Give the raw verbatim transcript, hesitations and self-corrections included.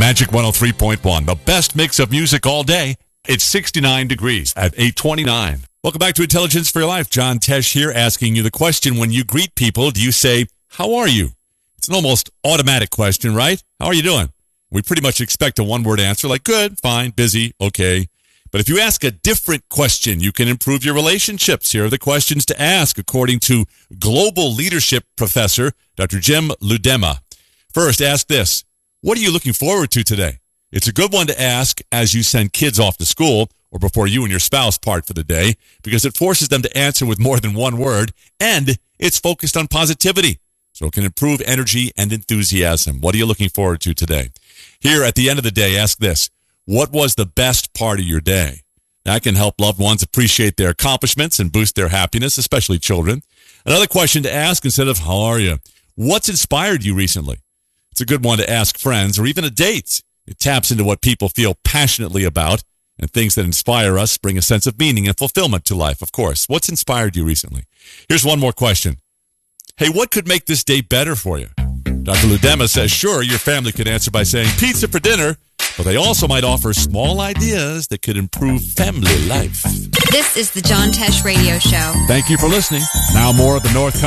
Magic one oh three point one, the best mix of music all day. It's sixty-nine degrees at eight twenty-nine. Welcome back to Intelligence for Your Life. John Tesh here, asking you the question: when you greet people, do you say, "How are you?" It's an almost automatic question, right? How are you doing? We pretty much expect a one-word answer like good, fine, busy, okay. But if you ask a different question, you can improve your relationships. Here are the questions to ask according to global leadership professor Doctor Jim Ludema. First, ask this: what are you looking forward to today? It's a good one to ask as you send kids off to school or before you and your spouse part for the day, because it forces them to answer with more than one word, and it's focused on positivity, so it can improve energy and enthusiasm. What are you looking forward to today? Here at the end of the day, ask this: what was the best part of your day? That can help loved ones appreciate their accomplishments and boost their happiness, especially children. Another question to ask instead of "how are you?" what's inspired you recently? It's a good one to ask friends or even a date. It taps into what people feel passionately about, and things that inspire us bring a sense of meaning and fulfillment to life, of course. What's inspired you recently? Here's one more question. Hey, what could make this day better for you? Doctor Ludema says, sure, your family could answer by saying pizza for dinner, but they also might offer small ideas that could improve family life. This is the John Tesh Radio Show. Thank you for listening. Now more of the North Country